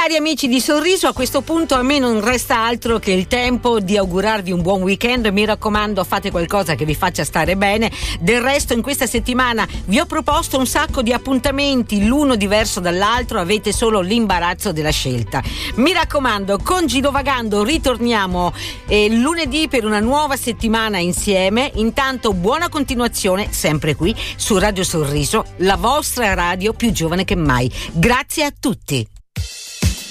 Cari amici di Sorriso, a questo punto a me non resta altro che il tempo di augurarvi un buon weekend. Mi raccomando, fate qualcosa che vi faccia stare bene. Del resto in questa settimana vi ho proposto un sacco di appuntamenti, l'uno diverso dall'altro, avete solo l'imbarazzo della scelta. Mi raccomando, con Girovagando ritorniamo lunedì per una nuova settimana insieme. Intanto buona continuazione sempre qui su Radio Sorriso, la vostra radio più giovane che mai. Grazie a tutti.